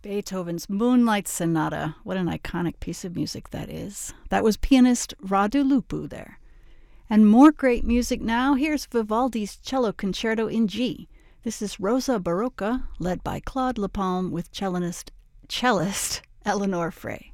Beethoven's Moonlight Sonata. What an iconic piece of music that is. That was pianist Radu Lupu there. And more great music now. Here's Vivaldi's Cello Concerto in G. This is Rosa Barocca, led by Claude Lapalme with cellist Eleanor Frey.